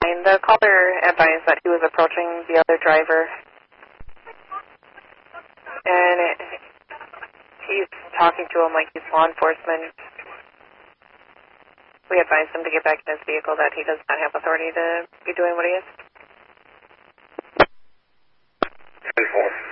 10-9. The caller advised that he was approaching the other driver. And he's talking to him like he's law enforcement. We advised him to get back in his vehicle, that he does not have authority to be doing what he is. 10-4.